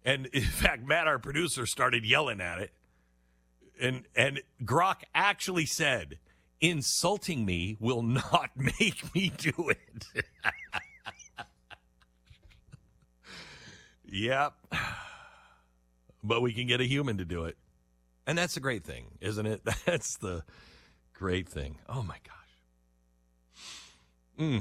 And in fact, Matt, our producer, started yelling at it. And Grok actually said, insulting me will not make me do it. Yep. But we can get a human to do it. And that's the great thing, isn't it? That's the great thing. Oh, my gosh.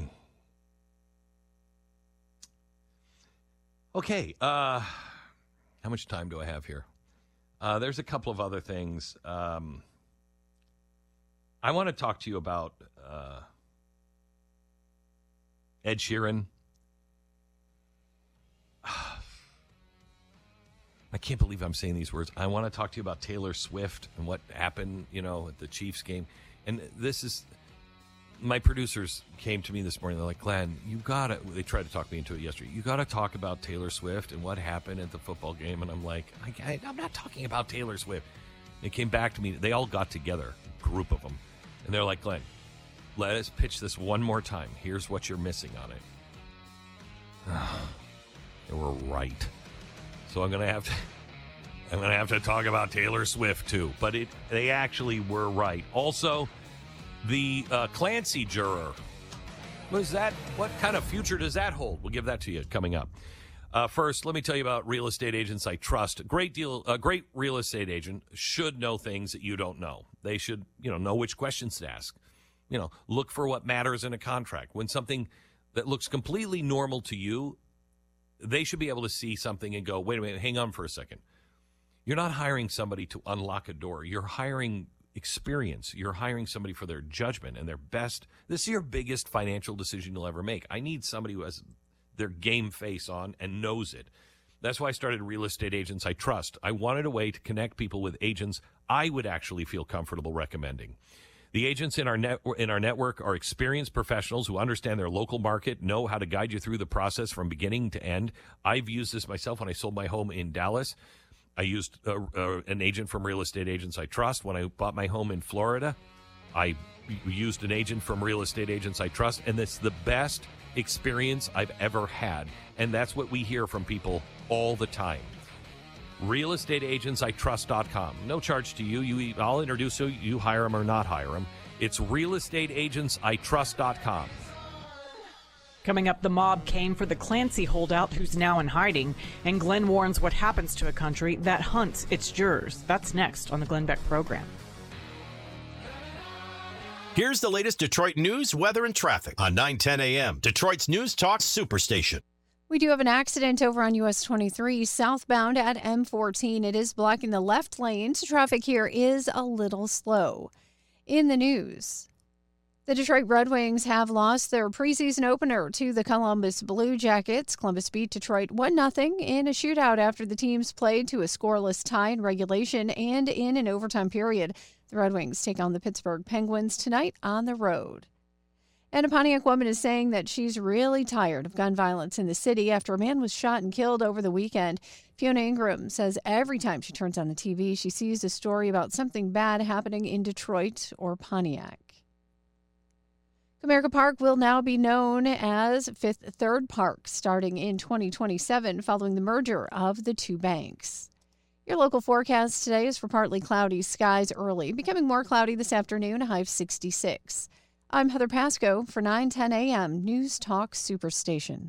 Okay. How much time do I have here? There's a couple of other things. I want to talk to you about Ed Sheeran. I can't believe I'm saying these words. I want to talk to you about Taylor Swift and what happened, at the Chiefs game. And this is, my producers came to me this morning. They're like, Glenn, they tried to talk me into it yesterday. You got to talk about Taylor Swift and what happened at the football game. And I'm like, I'm not talking about Taylor Swift. They came back to me. They all got together, a group of them. And they're like, Glenn, let us pitch this one more time. Here's what you're missing on it. They were right. So I'm gonna have to talk about Taylor Swift too. But they actually were right. Also, the Clancy juror. What kind of future does that hold? We'll give that to you coming up. First, let me tell you about Real Estate Agents I Trust. A great real estate agent should know things that you don't know. They should, know which questions to ask. Look for what matters in a contract. When something that looks completely normal to you, they should be able to see something and go, wait a minute, hang on for a second. You're not hiring somebody to unlock a door. You're hiring experience. You're hiring somebody for their judgment and their best. This is your biggest financial decision you'll ever make. I need somebody who has their game face on and knows it. That's why I started Real Estate Agents I Trust. I wanted a way to connect people with agents I would actually feel comfortable recommending. The agents in our network are experienced professionals who understand their local market, know how to guide you through the process from beginning to end. I've used this myself when I sold my home in Dallas. I used an agent from Real Estate Agents I Trust. When I bought my home in Florida, I used an agent from Real Estate Agents I Trust, and it's the best experience I've ever had. And that's what we hear from people all the time. realestateagentsitrust.com. No charge to you. I'll introduce you. You hire them or not hire them. It's realestateagentsitrust.com. Coming up, the mob came for the Clancy holdout who's now in hiding, and Glenn warns what happens to a country that hunts its jurors. That's next on the Glenn Beck program. Here's the latest Detroit news, weather, and traffic on 9:10 a.m. Detroit's News Talk Superstation. We do have an accident over on US 23 southbound at M14. It is blocking the left lanes. Traffic here is a little slow. In the news, the Detroit Red Wings have lost their preseason opener to the Columbus Blue Jackets. Columbus beat Detroit 1-0 in a shootout after the teams played to a scoreless tie in regulation and in an overtime period. The Red Wings take on the Pittsburgh Penguins tonight on the road. And a Pontiac woman is saying that she's really tired of gun violence in the city after a man was shot and killed over the weekend. Fiona Ingram says every time she turns on the TV, she sees a story about something bad happening in Detroit or Pontiac. Comerica Park will now be known as Fifth Third Park starting in 2027 following the merger of the two banks. Your local forecast today is for partly cloudy skies early, becoming more cloudy this afternoon, a high of 66. I'm Heather Pasco for 9:10 a.m. News Talk Superstation.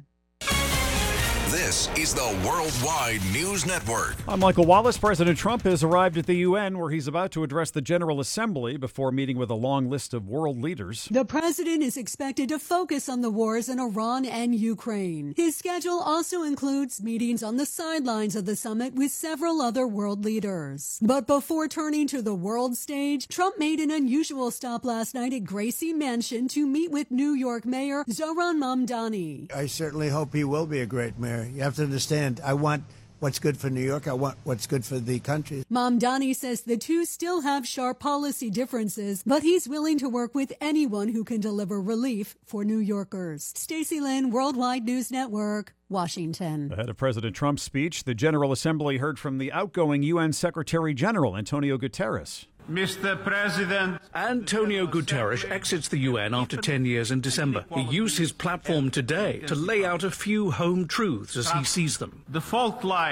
This is the Worldwide News Network. I'm Michael Wallace. President Trump has arrived at the UN, where he's about to address the General Assembly before meeting with a long list of world leaders. The president is expected to focus on the wars in Iran and Ukraine. His schedule also includes meetings on the sidelines of the summit with several other world leaders. But before turning to the world stage, Trump made an unusual stop last night at Gracie Mansion to meet with New York Mayor Zohran Mamdani. I certainly hope he will be a great mayor. You have to understand, I want what's good for New York. I want what's good for the country. Mamdani says the two still have sharp policy differences, but he's willing to work with anyone who can deliver relief for New Yorkers. Stacey Lynn, Worldwide News Network, Washington. Ahead of President Trump's speech, the General Assembly heard from the outgoing UN Secretary General, Antonio Guterres. Mr. President, Antonio Guterres exits the UN after 10 years in December. He used his platform today to lay out a few home truths as he sees them. The fault line